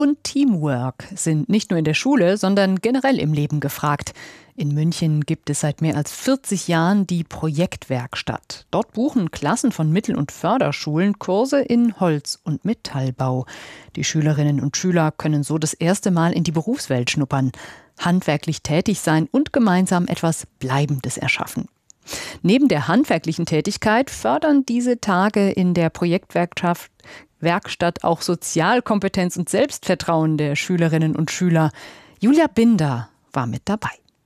Und Teamwork sind nicht nur in der Schule, sondern generell im Leben gefragt. In München gibt es seit mehr als 40 Jahren die Projektwerkstatt. Dort buchen Klassen von Mittel- und Förderschulen Kurse in Holz- und Metallbau. Die Schülerinnen und Schüler können so das erste Mal in die Berufswelt schnuppern, handwerklich tätig sein und gemeinsam etwas Bleibendes erschaffen. Neben der handwerklichen Tätigkeit fördern diese Tage in der Projektwerkstatt auch Sozialkompetenz und Selbstvertrauen der Schülerinnen und Schüler. Julia Binder war mit dabei.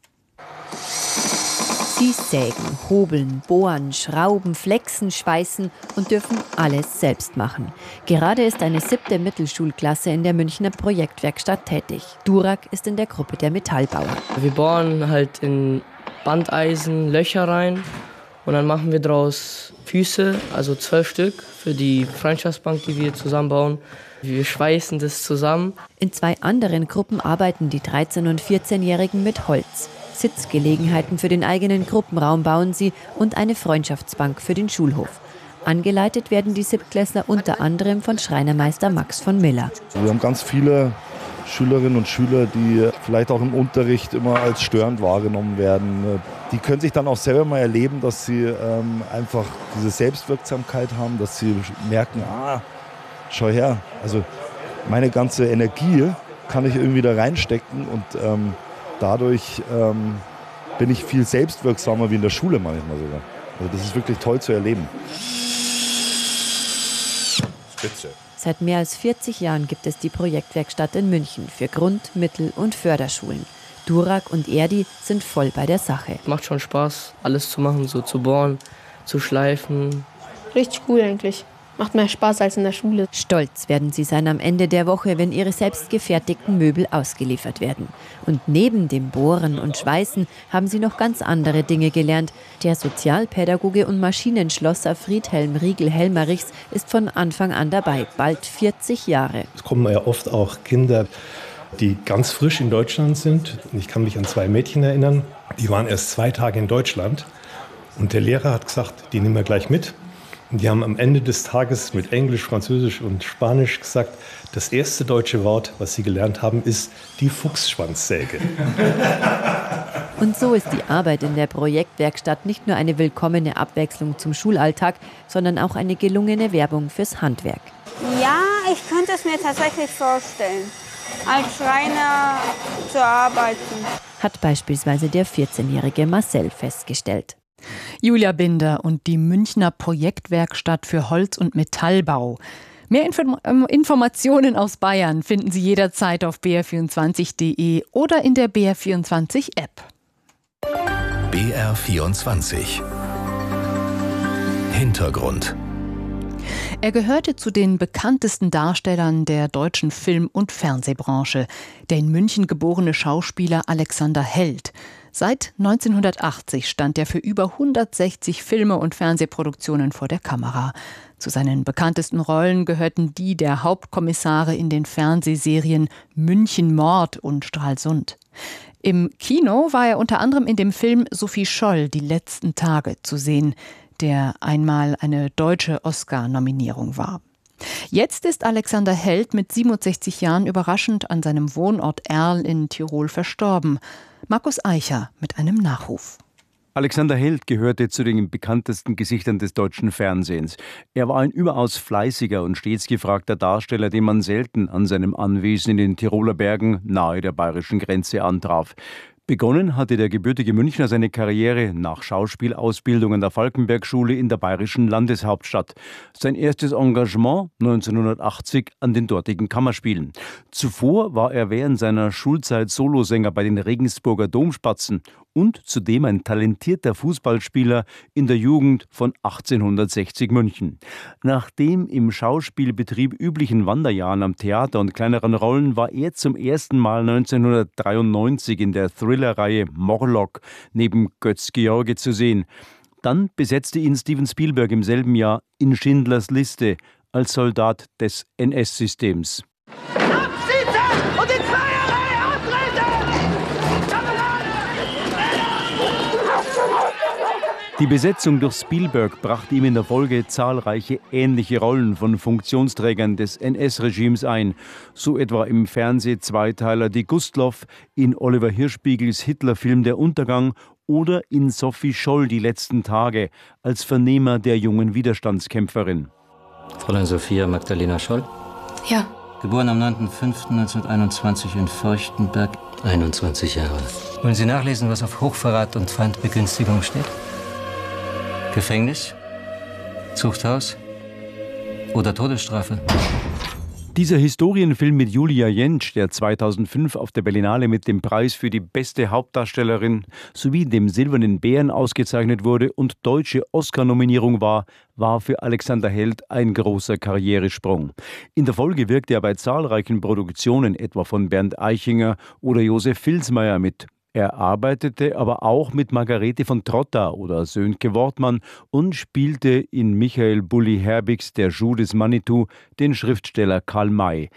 Sie sägen, hobeln, bohren, schrauben, flexen, schweißen und dürfen alles selbst machen. Gerade ist eine 7. Mittelschulklasse in der Münchner Projektwerkstatt tätig. Durak ist in der Gruppe der Metallbauer. Wir bohren halt in Bandeisen Löcher rein und dann machen wir daraus Füße, also 12 Stück für die Freundschaftsbank, die wir zusammenbauen. Wir schweißen das zusammen. In 2 anderen Gruppen arbeiten die 13- und 14-Jährigen mit Holz. Sitzgelegenheiten für den eigenen Gruppenraum bauen sie und eine Freundschaftsbank für den Schulhof. Angeleitet werden die Siebtklässler unter anderem von Schreinermeister Max von Miller. Wir haben ganz viele Schülerinnen und Schüler, die vielleicht auch im Unterricht immer als störend wahrgenommen werden. Die können sich dann auch selber mal erleben, dass sie einfach diese Selbstwirksamkeit haben, dass sie merken, schau her, also meine ganze Energie kann ich irgendwie da reinstecken und dadurch bin ich viel selbstwirksamer wie in der Schule manchmal sogar. Also das ist wirklich toll zu erleben. Spitze. Seit mehr als 40 Jahren gibt es die Projektwerkstatt in München für Grund-, Mittel- und Förderschulen. Durak und Erdi sind voll bei der Sache. Macht schon Spaß, alles zu machen, so zu bohren, zu schleifen. Richtig cool eigentlich. Macht mehr Spaß als in der Schule. Stolz werden sie sein am Ende der Woche, wenn ihre selbst gefertigten Möbel ausgeliefert werden. Und neben dem Bohren und Schweißen haben sie noch ganz andere Dinge gelernt. Der Sozialpädagoge und Maschinenschlosser Friedhelm Riegel-Helmerichs ist von Anfang an dabei, bald 40 Jahre. Es kommen ja oft auch Kinder, die ganz frisch in Deutschland sind. Ich kann mich an 2 Mädchen erinnern, die waren erst 2 Tage in Deutschland. Und der Lehrer hat gesagt, die nehmen wir gleich mit. Und die haben am Ende des Tages mit Englisch, Französisch und Spanisch gesagt, das erste deutsche Wort, was sie gelernt haben, ist die Fuchsschwanzsäge. Und so ist die Arbeit in der Projektwerkstatt nicht nur eine willkommene Abwechslung zum Schulalltag, sondern auch eine gelungene Werbung fürs Handwerk. Ja, ich könnte es mir tatsächlich vorstellen, als Schreiner zu arbeiten. Hat beispielsweise der 14-jährige Marcel festgestellt. Julia Binder und die Münchner Projektwerkstatt für Holz- und Metallbau. Mehr Informationen aus Bayern finden Sie jederzeit auf br24.de oder in der BR24-App. BR24 Hintergrund. Er gehörte zu den bekanntesten Darstellern der deutschen Film- und Fernsehbranche. Der in München geborene Schauspieler Alexander Held. Seit 1980 stand er für über 160 Filme und Fernsehproduktionen vor der Kamera. Zu seinen bekanntesten Rollen gehörten die der Hauptkommissare in den Fernsehserien München Mord und Stralsund. Im Kino war er unter anderem in dem Film Sophie Scholl, Die letzten Tage, zu sehen, der einmal eine deutsche Oscar-Nominierung war. Jetzt ist Alexander Held mit 67 Jahren überraschend an seinem Wohnort Erl in Tirol verstorben. Markus Eicher mit einem Nachruf. Alexander Held gehörte zu den bekanntesten Gesichtern des deutschen Fernsehens. Er war ein überaus fleißiger und stets gefragter Darsteller, den man selten an seinem Anwesen in den Tiroler Bergen nahe der bayerischen Grenze antraf. Begonnen hatte der gebürtige Münchner seine Karriere nach Schauspielausbildung an der Falkenberg-Schule in der bayerischen Landeshauptstadt. Sein erstes Engagement 1980 an den dortigen Kammerspielen. Zuvor war er während seiner Schulzeit Solosänger bei den Regensburger Domspatzen und zudem ein talentierter Fußballspieler in der Jugend von 1860 München. Nach den im Schauspielbetrieb üblichen Wanderjahren am Theater und kleineren Rollen war er zum ersten Mal 1993 in der Thriller-Reihe Morlock neben Götz George zu sehen. Dann besetzte ihn Steven Spielberg im selben Jahr in Schindlers Liste als Soldat des NS-Systems. Absitzen und in Zweierreihe abtreten! Die Besetzung durch Spielberg brachte ihm in der Folge zahlreiche ähnliche Rollen von Funktionsträgern des NS-Regimes ein. So etwa im Fernseh-Zweiteiler Die Gustloff, in Oliver Hirschbiegels Hitler-Film Der Untergang oder in Sophie Scholl Die letzten Tage als Vernehmer der jungen Widerstandskämpferin. Fräulein Sophia Magdalena Scholl? Ja. Geboren am 9.05.1921 in Feuchtenberg, 21 Jahre. Wollen Sie nachlesen, was auf Hochverrat und Feindbegünstigung steht? Gefängnis, Zuchthaus oder Todesstrafe? Dieser Historienfilm mit Julia Jentsch, der 2005 auf der Berlinale mit dem Preis für die beste Hauptdarstellerin sowie dem Silbernen Bären ausgezeichnet wurde und deutsche Oscar-Nominierung war für Alexander Held ein großer Karrieresprung. In der Folge wirkte er bei zahlreichen Produktionen, etwa von Bernd Eichinger oder Josef Vilsmeier, mit. Er arbeitete aber auch mit Margarete von Trotta oder Sönke Wortmann und spielte in Michael Bulli Herbigs Der Schuh des Manitou den Schriftsteller Karl May.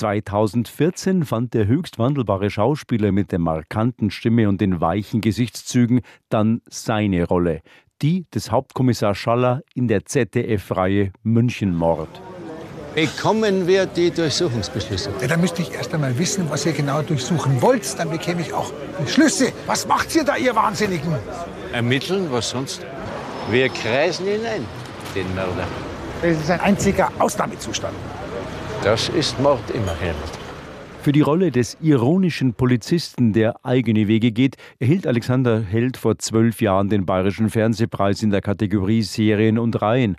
2014 fand der höchst wandelbare Schauspieler mit der markanten Stimme und den weichen Gesichtszügen dann seine Rolle, die des Hauptkommissar Schaller in der ZDF-Reihe Münchenmord. Bekommen wir die Durchsuchungsbeschlüsse? Ja, dann müsste ich erst einmal wissen, was ihr genau durchsuchen wollt. Dann bekäme ich auch Beschlüsse. Was macht ihr da, ihr Wahnsinnigen? Ermitteln, was sonst? Wir kreisen ihn ein, den Mörder. Das ist ein einziger Ausnahmezustand. Das ist Mord immerhin. Für die Rolle des ironischen Polizisten, der eigene Wege geht, erhielt Alexander Held vor 12 Jahren den Bayerischen Fernsehpreis in der Kategorie Serien und Reihen.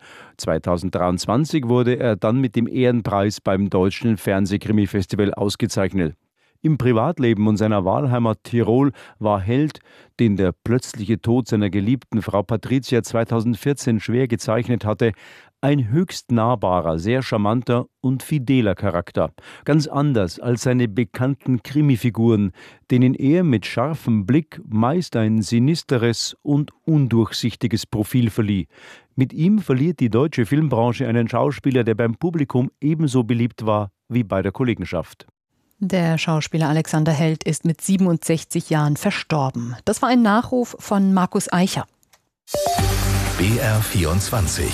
2023 wurde er dann mit dem Ehrenpreis beim Deutschen Fernsehkrimi-Festival ausgezeichnet. Im Privatleben und seiner Wahlheimat Tirol war Held, den der plötzliche Tod seiner geliebten Frau Patricia 2014 schwer gezeichnet hatte, ein höchst nahbarer, sehr charmanter und fideler Charakter. Ganz anders als seine bekannten Krimifiguren, denen er mit scharfem Blick meist ein sinisteres und undurchsichtiges Profil verlieh. Mit ihm verliert die deutsche Filmbranche einen Schauspieler, der beim Publikum ebenso beliebt war wie bei der Kollegenschaft. Der Schauspieler Alexander Held ist mit 67 Jahren verstorben. Das war ein Nachruf von Markus Eicher. BR24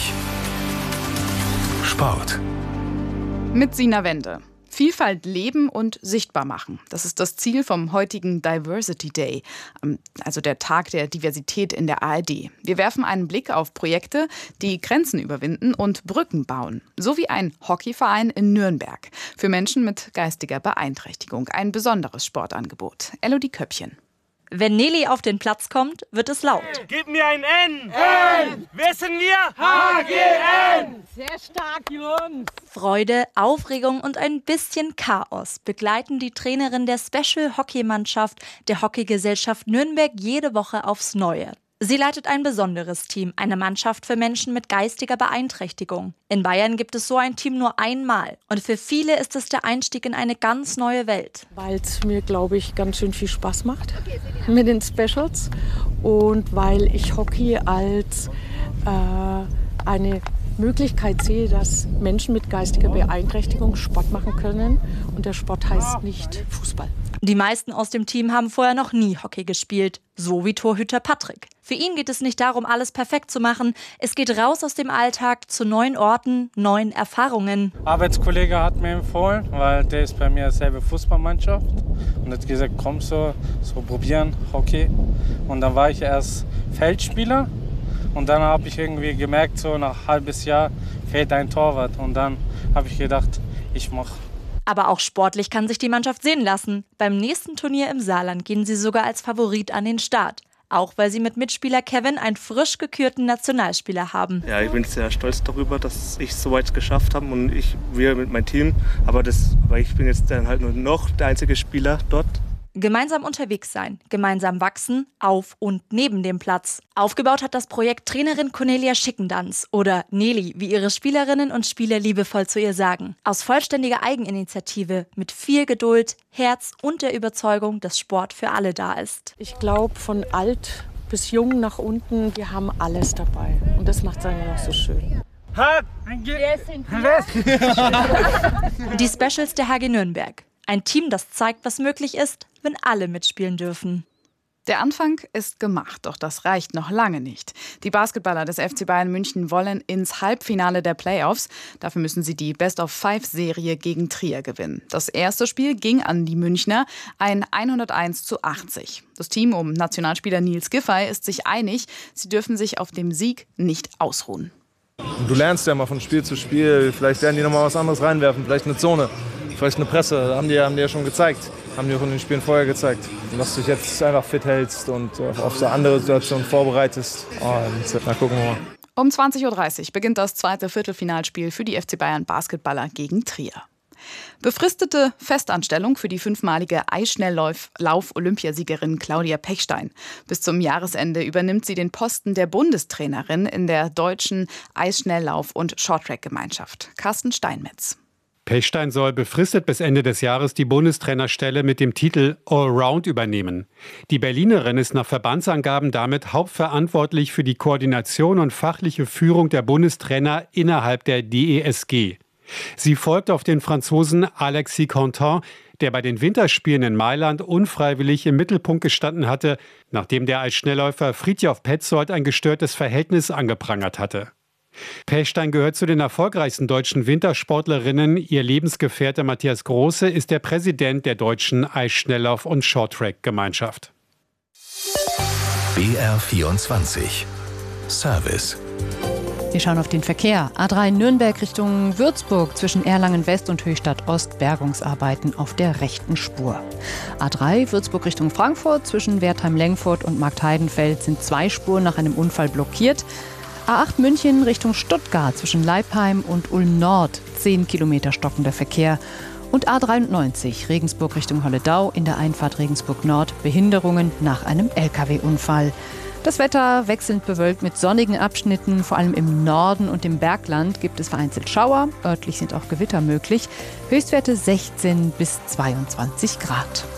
Sport. Mit Sina Wende. Vielfalt leben und sichtbar machen. Das ist das Ziel vom heutigen Diversity Day, also der Tag der Diversität in der ARD. Wir werfen einen Blick auf Projekte, die Grenzen überwinden und Brücken bauen. So wie ein Hockeyverein in Nürnberg für Menschen mit geistiger Beeinträchtigung. Ein besonderes Sportangebot. Elodie Köppchen. Wenn Nelly auf den Platz kommt, wird es laut. Gib mir ein N! N! Wer sind wir? HGN! Sehr stark, Jungs! Freude, Aufregung und ein bisschen Chaos begleiten die Trainerin der Special-Hockey-Mannschaft der Hockeygesellschaft Nürnberg jede Woche aufs Neue. Sie leitet ein besonderes Team, eine Mannschaft für Menschen mit geistiger Beeinträchtigung. In Bayern gibt es so ein Team nur einmal. Und für viele ist es der Einstieg in eine ganz neue Welt. Weil es mir, glaube ich, ganz schön viel Spaß macht mit den Specials. Und weil ich Hockey als eine Möglichkeit sehe, dass Menschen mit geistiger Beeinträchtigung Sport machen können. Und der Sport heißt nicht Fußball. Die meisten aus dem Team haben vorher noch nie Hockey gespielt, so wie Torhüter Patrick. Für ihn geht es nicht darum, alles perfekt zu machen. Es geht raus aus dem Alltag zu neuen Orten, neuen Erfahrungen. Ein Arbeitskollege hat mir empfohlen, weil der ist bei mir selber Fußballmannschaft. Und hat gesagt, komm so probieren, Hockey. Und dann war ich erst Feldspieler. Und dann habe ich irgendwie gemerkt, so nach einem halben Jahr fehlt ein Torwart. Und dann habe ich gedacht, ich mache. Aber auch sportlich kann sich die Mannschaft sehen lassen. Beim nächsten Turnier im Saarland gehen sie sogar als Favorit an den Start. Auch weil sie mit Mitspieler Kevin einen frisch gekürten Nationalspieler haben. Ja, ich bin sehr stolz darüber, dass ich es so weit geschafft habe und wir mit meinem Team. Aber ich bin jetzt dann halt nur noch der einzige Spieler dort. Gemeinsam unterwegs sein, gemeinsam wachsen, auf und neben dem Platz. Aufgebaut hat das Projekt Trainerin Cornelia Schickendanz oder Nelly, wie ihre Spielerinnen und Spieler liebevoll zu ihr sagen. Aus vollständiger Eigeninitiative, mit viel Geduld, Herz und der Überzeugung, dass Sport für alle da ist. Ich glaube, von alt bis jung nach unten, wir haben alles dabei. Und das macht es eigentlich auch so schön. Die Specials der HG Nürnberg. Ein Team, das zeigt, was möglich ist, wenn alle mitspielen dürfen. Der Anfang ist gemacht, doch das reicht noch lange nicht. Die Basketballer des FC Bayern München wollen ins Halbfinale der Playoffs. Dafür müssen sie die Best-of-5-Serie gegen Trier gewinnen. Das erste Spiel ging an die Münchner, ein 101:80. Das Team um Nationalspieler Nils Giffey ist sich einig, sie dürfen sich auf dem Sieg nicht ausruhen. Du lernst ja mal von Spiel zu Spiel, vielleicht werden die noch mal was anderes reinwerfen, vielleicht eine Zone, vielleicht eine Presse, haben die ja schon gezeigt. Haben die auch in den Spielen vorher gezeigt. Dass du dich jetzt einfach fit hältst und auf so andere Situationen vorbereitest. Und na, gucken wir mal. Um 20:30 Uhr beginnt das zweite Viertelfinalspiel für die FC Bayern Basketballer gegen Trier. Befristete Festanstellung für die 5-malige Eisschnelllauf-Olympiasiegerin Claudia Pechstein. Bis zum Jahresende übernimmt sie den Posten der Bundestrainerin in der deutschen Eisschnelllauf- und Shorttrack-Gemeinschaft. Carsten Steinmetz. Pechstein soll befristet bis Ende des Jahres die Bundestrainerstelle mit dem Titel Allround übernehmen. Die Berlinerin ist nach Verbandsangaben damit hauptverantwortlich für die Koordination und fachliche Führung der Bundestrainer innerhalb der DESG. Sie folgt auf den Franzosen Alexis Contant, der bei den Winterspielen in Mailand unfreiwillig im Mittelpunkt gestanden hatte, nachdem der Eisschnellläufer Fridtjof Petzold ein gestörtes Verhältnis angeprangert hatte. Pechstein gehört zu den erfolgreichsten deutschen Wintersportlerinnen. Ihr Lebensgefährte Matthias Große ist der Präsident der deutschen Eisschnelllauf- und Shorttrack-Gemeinschaft. BR24 Service. Wir schauen auf den Verkehr. A3 Nürnberg Richtung Würzburg zwischen Erlangen West und Höchstadt Ost. Bergungsarbeiten auf der rechten Spur. A3 Würzburg Richtung Frankfurt zwischen Wertheim-Lengfurt und Marktheidenfeld sind 2 Spuren nach einem Unfall blockiert. A8 München Richtung Stuttgart zwischen Leipheim und Ulm Nord 10 Kilometer stockender Verkehr. Und A93 Regensburg Richtung Holledau in der Einfahrt Regensburg Nord Behinderungen nach einem Lkw-Unfall. Das Wetter wechselnd bewölkt mit sonnigen Abschnitten. Vor allem im Norden und im Bergland gibt es vereinzelt Schauer. Örtlich sind auch Gewitter möglich. Höchstwerte 16 bis 22 Grad.